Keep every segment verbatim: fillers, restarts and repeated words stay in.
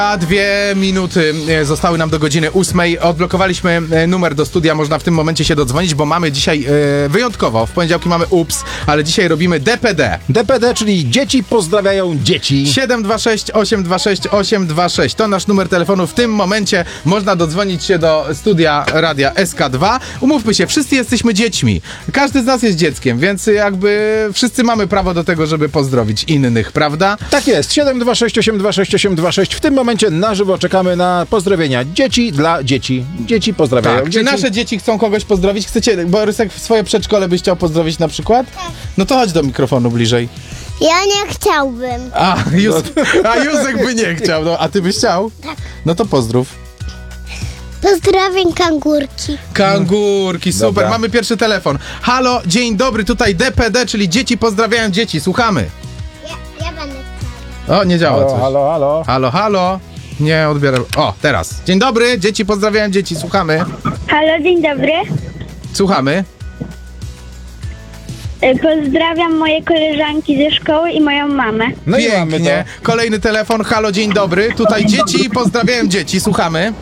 A dwie minuty zostały nam do godziny ósmej. Odblokowaliśmy numer do studia, można w tym momencie się dodzwonić, bo mamy dzisiaj e, wyjątkowo, w poniedziałki mamy ups, ale dzisiaj robimy D P D. D P D, czyli dzieci pozdrawiają dzieci. siedem dwa sześć osiem dwa sześć osiem dwa sześć to nasz numer telefonu. W tym momencie można dodzwonić się do studia radia S K dwa. Umówmy się, wszyscy jesteśmy dziećmi. Każdy z nas jest dzieckiem, więc jakby wszyscy mamy prawo do tego, żeby pozdrowić innych, prawda? Tak jest, siedem dwa sześć osiem dwa sześć osiem dwa sześć. W tym momencie na żywo czekamy na pozdrowienia dzieci dla dzieci. Dzieci pozdrawiają Tak, dzieci. czy nasze dzieci chcą kogoś pozdrowić? Chcecie, Borysek, swoje przedszkole byś chciał pozdrowić na przykład? Tak. No to chodź do mikrofonu bliżej. Ja nie chciałbym. A, Józ, a Józek by nie chciał, no, a ty byś chciał? Tak. No to pozdrów. Pozdrawiam kangurki. Kangurki, super, Dobra. mamy pierwszy telefon. Halo, dzień dobry, tutaj D P D, czyli dzieci pozdrawiają dzieci, słuchamy. Ja, ja będę chciała. O, nie działa Halo, coś. halo, halo. Halo, halo. Nie odbieram. O, teraz. Dzień dobry, dzieci pozdrawiają dzieci, słuchamy. Halo, dzień dobry. Słuchamy. E, Pozdrawiam moje koleżanki ze szkoły i moją mamę. No i mamy Pięknie. Kolejny telefon. Halo, dzień dobry. Tutaj dzieci pozdrawiają dzieci. Słuchamy.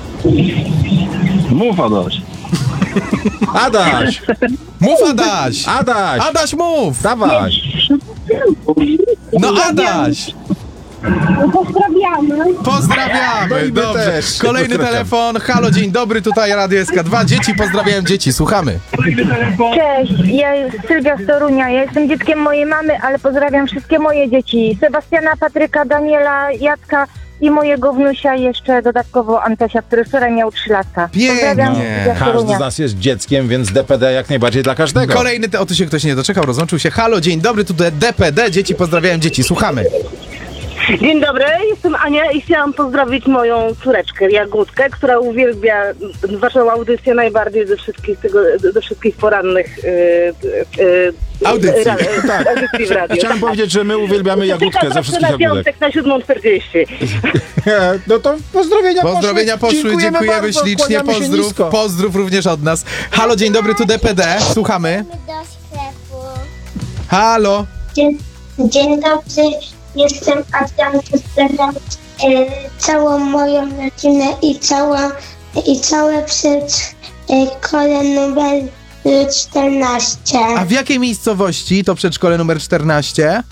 Mów, Adaś. to. Adaś, Mów, Adaś. Adaś, Adaś, mów. dawaj. No, Adaś. Pozdrawiamy. Pozdrawiamy. No i my Dobrze. też. Kolejny Pozdrawiam. telefon. Halo, dzień dobry. Tutaj Radio S K dwa. Dzieci pozdrawiają dzieci. Słuchamy. Cześć, ja jestem Sylwia z Torunia. Ja jestem dzieckiem mojej mamy, ale pozdrawiam wszystkie moje dzieci. Sebastiana, Patryka, Daniela, Jacka i mojego wnusia jeszcze dodatkowo Antosia, który wczoraj miał trzy latka. Pozdrawiam Pięknie. Sylwia z Każdy Torunia. z nas jest dzieckiem, więc D P D jak najbardziej dla każdego. Kolejny te... O, tu się ktoś nie doczekał. Rozłączył się. Halo, dzień dobry. Tutaj D P D. Dzieci pozdrawiają dzieci. Słuchamy. Dzień dobry, jestem Ania i chciałam pozdrowić moją córeczkę Jagódkę, która uwielbia waszą audycję najbardziej ze wszystkich tego, ze wszystkich porannych yy, yy, Audycji. ra- Tak. audycji w radiu. Chciałem powiedzieć, że my uwielbiamy Jagódkę ze wszystkich na jagódek. piątek na siódmą czterdzieści. No to pozdrowienia Pozdrowienia poszły. poszły. Dziękujemy, Dziękujemy bardzo, ślicznie. kłaniamy się Pozdrów. nisko. Pozdrów również od nas. Halo, dzień dobry. Tu D P D. Słuchamy. Do sklepu. Halo. Dzień, dzień dobry, jestem Adam. Pozdrawiam e, całą moją rodzinę i, cała, i całe przedszkole numer czternaście. A w jakiej miejscowości to przedszkole numer czternaście? E,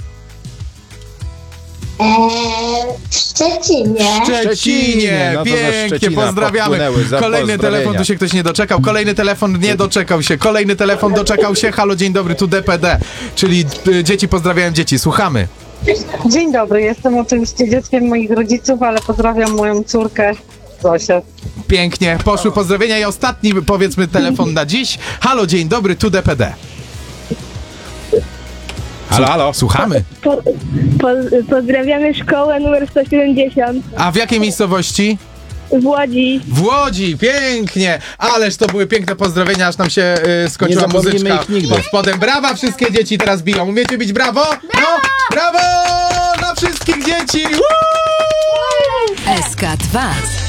w Szczecinie. W Szczecinie, No to ze pięknie, Szczecina pozdrawiamy. popłynęły za Kolejny pozdrowienia. telefon, tu się ktoś nie doczekał. Kolejny telefon nie doczekał się. Kolejny telefon doczekał się. Halo, dzień dobry, tu D P D, czyli y, dzieci pozdrawiają dzieci. Słuchamy. Dzień dobry, jestem oczywiście dzieckiem moich rodziców, ale pozdrawiam moją córkę Zosię. Pięknie, poszły pozdrowienia i ostatni, powiedzmy, telefon na dziś. Halo, dzień dobry, tu D P D. Halo, halo. Słuchamy. Po, po, pozdrawiamy szkołę numer sto siedemdziesiąt A w jakiej miejscowości? w Łodzi. W Łodzi, pięknie! Ależ to były piękne pozdrowienia, aż nam się y, skończyła Nie zapomnimy muzyczka. ich nigdy. Pod spodem. Brawa, wszystkie dzieci teraz biją. Umiecie bić brawo? No, brawo! Dla wszystkich dzieci! Woo! S K dwa.